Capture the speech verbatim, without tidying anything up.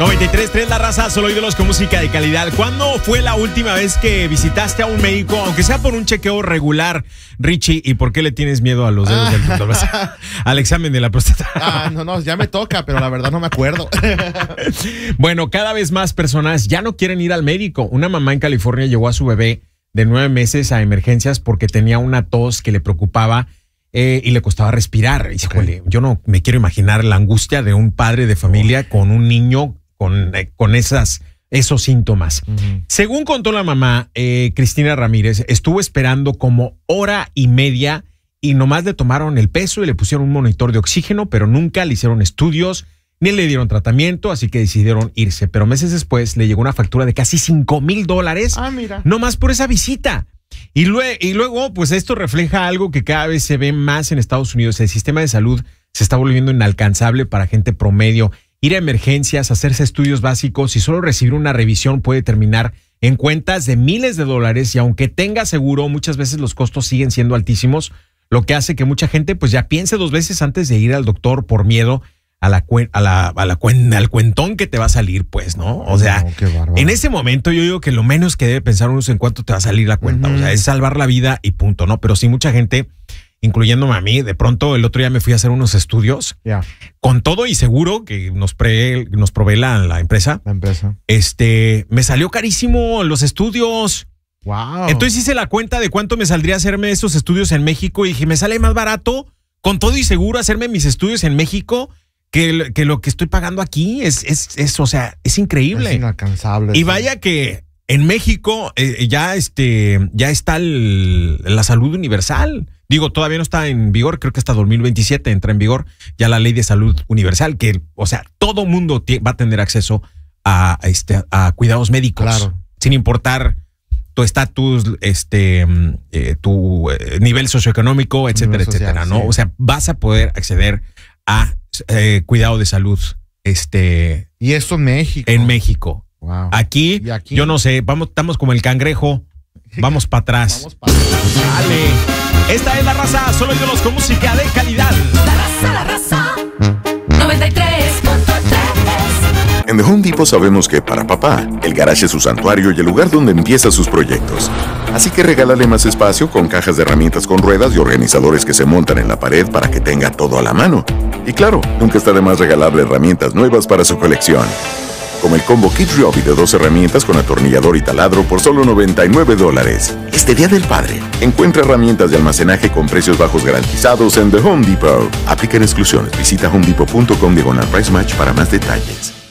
noventa y tres punto tres La Raza, solo ídolos con música de calidad. ¿Cuándo fue la última vez que visitaste a un médico, aunque sea por un chequeo regular, Richie? ¿Y por qué le tienes miedo a los dedos del punto? Al examen de la próstata. Ah, no, no, ya me toca, pero la verdad no me acuerdo. Bueno, cada vez más personas ya no quieren ir al médico. Una mamá en California llevó a su bebé de nueve meses a emergencias porque tenía una tos que le preocupaba eh, y le costaba respirar. Y, híjole, okay. Yo no me quiero imaginar la angustia de un padre de familia con un niño con, eh, con esas, esos síntomas. Uh-huh. Según contó la mamá, eh, Cristina Ramírez, estuvo esperando como hora y media y nomás le tomaron el peso y le pusieron un monitor de oxígeno, pero nunca le hicieron estudios ni le dieron tratamiento, así que decidieron irse. Pero meses después le llegó una factura de casi cinco mil dólares, ah, mira. nomás por esa visita. Y luego, y luego, pues esto refleja algo que cada vez se ve más en Estados Unidos. El sistema de salud se está volviendo inalcanzable para gente promedio. Ir a emergencias, hacerse estudios básicos y solo recibir una revisión puede terminar en cuentas de miles de dólares. Y aunque tenga seguro, muchas veces los costos siguen siendo altísimos, lo que hace que mucha gente pues ya piense dos veces antes de ir al doctor por miedo a la, a la, a la cuen, al cuentón que te va a salir, pues, ¿no? O sea, no, en ese momento yo digo que lo menos que debe pensar uno es en cuánto te va a salir la cuenta. Uh-huh. O sea, es salvar la vida y punto, ¿no? Pero sí, mucha gente, incluyéndome a mí, de pronto el otro día me fui a hacer unos estudios, yeah. con todo y seguro que nos, pre, nos provee la, la empresa. La empresa. Este, me salió carísimo los estudios. Wow. Entonces hice la cuenta de cuánto me saldría hacerme esos estudios en México y dije, me sale más barato, con todo y seguro, hacerme mis estudios en México Que, que lo que estoy pagando aquí es, es, es, o sea, es increíble. Es inalcanzable. Y sí. Vaya que en México eh, ya, este, ya está el, la salud universal. Digo, todavía no está en vigor, creo que hasta dos mil veintisiete entra en vigor ya la ley de salud universal, que, o sea, todo mundo va a tener acceso a, este, a cuidados médicos. Claro. Sin importar tu estatus, este, eh, tu eh, nivel socioeconómico, etcétera, social, etcétera, ¿no? Sí. O sea, vas a poder acceder a Eh, cuidado de salud, este. Y esto en México. En México. Wow. Aquí, aquí, yo no sé, vamos, estamos como el cangrejo, vamos para atrás. Vamos para atrás. Dale. Esta es La Raza, solo ídolos con música de calidad. La Raza, La Raza, noventa y tres punto tres. En The Home Depot sabemos que para papá, el garage es su santuario y el lugar donde empieza sus proyectos. Así que regálale más espacio con cajas de herramientas con ruedas y organizadores que se montan en la pared para que tenga todo a la mano. Y claro, nunca está de más regalarle herramientas nuevas para su colección. Como el combo Kid Ryobi de dos herramientas con atornillador y taladro por solo noventa y nueve dólares. Este Día del Padre, encuentra herramientas de almacenaje con precios bajos garantizados en The Home Depot. Aplican exclusiones. Visita homedepot punto com diagonal price match para más detalles.